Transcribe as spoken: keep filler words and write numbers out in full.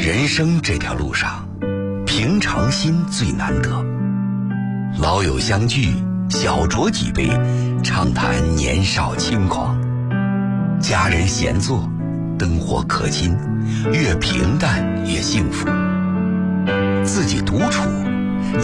人生这条路上，平常心最难得。老友相聚，小酌几杯，畅谈年少轻狂。家人闲坐，灯火可亲，越平淡越幸福。自己独处，